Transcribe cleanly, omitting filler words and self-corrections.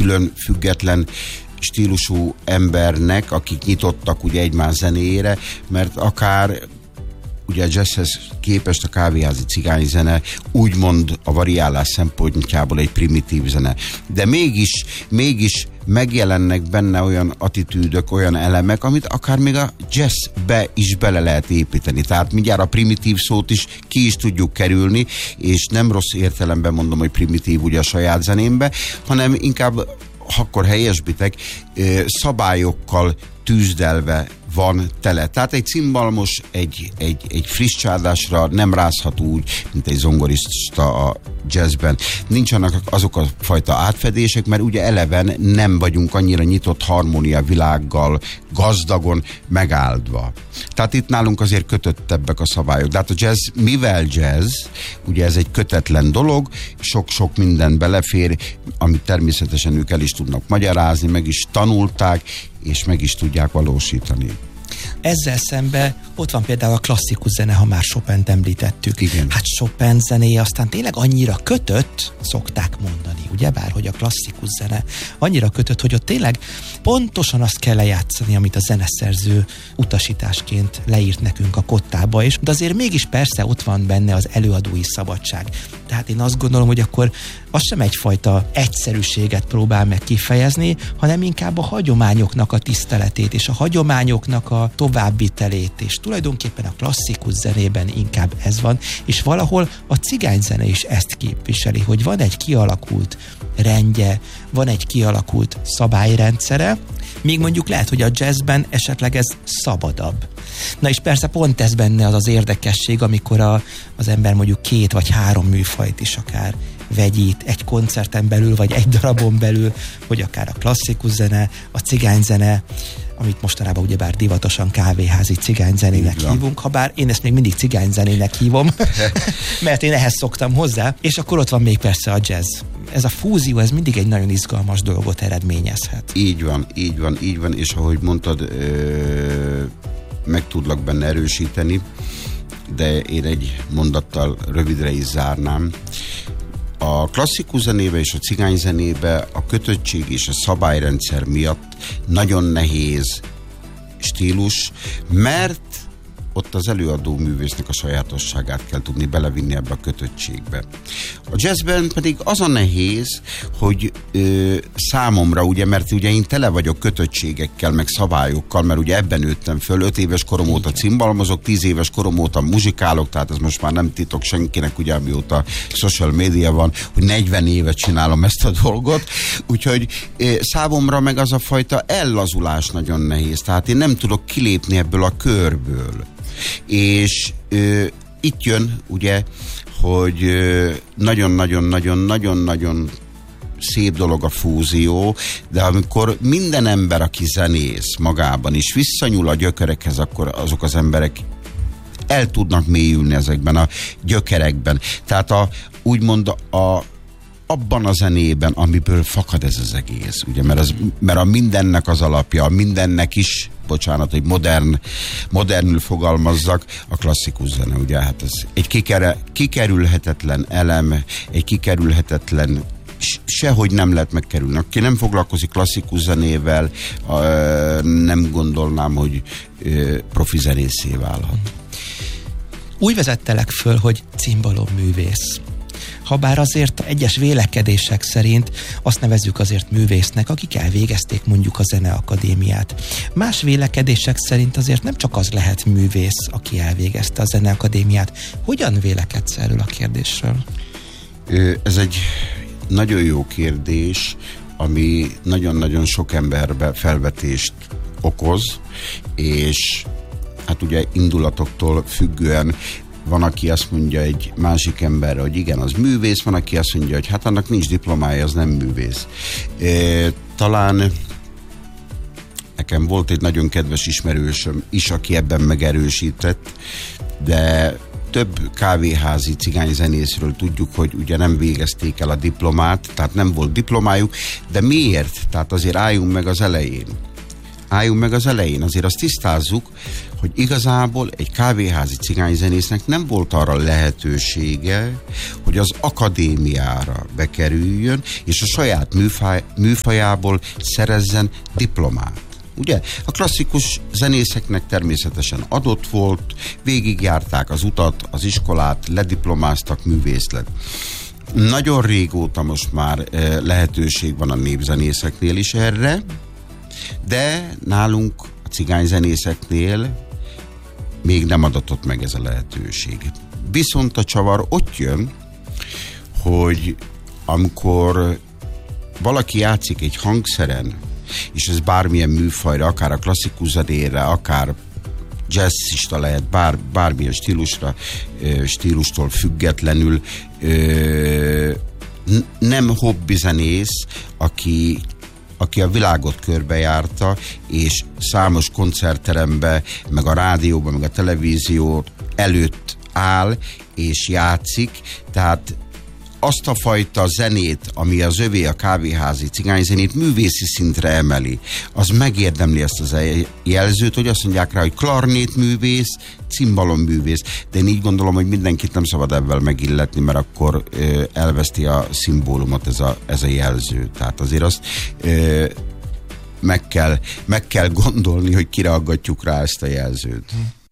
külön független stílusú embernek, akik nyitottak ugye egymás zenéjére, mert akár ugye a jazzhez képest a kávéházi cigányzene úgymond a variálás szempontjából egy primitív zene. De mégis megjelennek benne olyan attitűdök, olyan elemek, amit akár még a jazzbe is bele lehet építeni. Tehát mindjárt a primitív szót is ki is tudjuk kerülni, és nem rossz értelemben mondom, hogy primitív ugye a saját zenémbe, hanem inkább, akkor helyesbitek, szabályokkal tűzdelve van tele. Tehát egy cimbalmos egy friss csárdásra nem rázhat úgy, mint egy zongorista a jazzben. Nincsenek azok a fajta átfedések, mert ugye eleven nem vagyunk annyira nyitott harmónia világgal gazdagon megáldva. Tehát itt nálunk azért kötöttebbek a szabályok. De hát a jazz, mivel jazz, ugye ez egy kötetlen dolog, sok-sok minden belefér, amit természetesen ők el is tudnak magyarázni, meg is tanulták, és meg is tudják valósítani. Ezzel szemben ott van például a klasszikus zene, ha már Chopint említettük. Igen. Hát Chopin zenéje aztán tényleg annyira kötött, szokták mondani, ugyebár, hogy a klasszikus zene annyira kötött, hogy ott tényleg pontosan azt kell lejátszani, amit a zeneszerző utasításként leírt nekünk a kottába, és de azért mégis persze ott van benne az előadói szabadság. Tehát én azt gondolom, hogy akkor az sem egyfajta egyszerűséget próbál meg kifejezni, hanem inkább a hagyományoknak a tiszteletét és a hagyományoknak a továbbvitelét, és tulajdonképpen a klasszikus zenében inkább ez van, és valahol a cigányzene is ezt képviseli, hogy van egy kialakult rendje, van egy kialakult szabályrendszere, míg mondjuk lehet, hogy a jazzben esetleg ez szabadabb. Na és persze pont ez benne az érdekesség, amikor az ember mondjuk 2 vagy 3 műfajt is akár vegyít egy koncerten belül, vagy egy darabon belül, hogy akár a klasszikus zene, a cigányzene, amit mostanában ugyebár divatosan kávéházi cigányzenének hívunk, habár én ezt még mindig cigányzenének hívom, mert én ehhez szoktam hozzá, és akkor ott van még persze a jazz. Ez a fúzió, ez mindig egy nagyon izgalmas dolgot eredményezhet. Így van, és ahogy mondtad, meg tudlak benne erősíteni, de én egy mondattal rövidre is zárnám. A klasszikus zenébe és a cigányzenébe a kötöttség és a szabályrendszer miatt nagyon nehéz stílus, mert ott az előadó művésznek a sajátosságát kell tudni belevinni ebbe a kötöttségbe. A jazzben pedig az a nehéz, hogy számomra, ugye, mert ugye én tele vagyok kötöttségekkel, meg szabályokkal, mert ugye ebben nőttem föl, 5 éves korom óta cimbalmazok, 10 éves korom óta muzsikálok, tehát ez most már nem titok senkinek, ugye amióta social media van, hogy 40 évet csinálom ezt a dolgot, úgyhogy számomra meg az a fajta ellazulás nagyon nehéz, tehát én nem tudok kilépni ebből a körből. És itt jön, ugye, hogy nagyon-nagyon szép dolog a fúzió, de amikor minden ember, aki zenész magában is visszanyúl a gyökerekhez, akkor azok az emberek el tudnak mélyülni ezekben a gyökerekben. Tehát úgymond abban a zenében, amiből fakad ez az egész, ugye, mert a mindennek az alapja, a mindennek is, bocsánat, hogy modernül fogalmazzak, a klasszikus zene, ugye, hát ez egy kikerülhetetlen elem, egy kikerülhetetlen, sehogy nem lehet megkerülni. Aki nem foglalkozik klasszikus zenével, nem gondolnám, hogy profi zenészé válhat. Úgy vezettelek föl, hogy cimbalom-művész. Habár azért egyes vélekedések szerint azt nevezzük azért művésznek, akik elvégezték mondjuk a Zeneakadémiát. Más vélekedések szerint azért nem csak az lehet művész, aki elvégezte a Zeneakadémiát. Hogyan vélekedsz erről a kérdésről? Ez egy nagyon jó kérdés, ami nagyon-nagyon sok emberbe felvetést okoz, és hát ugye indulatoktól függően van, aki azt mondja egy másik emberre, hogy igen, az művész, van, aki azt mondja, hogy hát annak nincs diplomája, az nem művész. Talán nekem volt egy nagyon kedves ismerősöm is, aki ebben megerősített, de több kávéházi cigányzenészről tudjuk, hogy ugye nem végezték el a diplomát, tehát nem volt diplomájuk, de miért? Tehát azért álljunk meg az elején. Azért azt tisztázzuk, hogy igazából egy kávéházi cigányzenésznek nem volt arra lehetősége, hogy az akadémiára bekerüljön, és a saját műfajából szerezzen diplomát. Ugye? A klasszikus zenészeknek természetesen adott volt, végigjárták az utat, az iskolát, lediplomáztak, művész lett. Nagyon régóta most már lehetőség van a népzenészeknél is erre, de nálunk a cigányzenészeknél még nem adatott meg ez a lehetőség. Viszont a csavar ott jön, hogy amikor valaki játszik egy hangszeren, és ez bármilyen műfajra, akár a klasszikus zenére, akár jazzista lehet, bármilyen stílustól függetlenül, nem hobbizenész, aki a világot körbejárta, és számos koncertterembe, meg a rádióban, meg a televízió előtt áll, és játszik, tehát azt a fajta zenét, ami az övé, a kávéházi cigányzenét művészi szintre emeli, az megérdemli ezt az jelzőt, hogy azt mondják rá, hogy klarnétművész, cimbalomművész, de én így gondolom, hogy mindenkit nem szabad ebben megilletni, mert akkor elveszti a szimbólumot ez a jelző. Tehát azért azt meg kell gondolni, hogy kire aggatjuk rá ezt a jelzőt.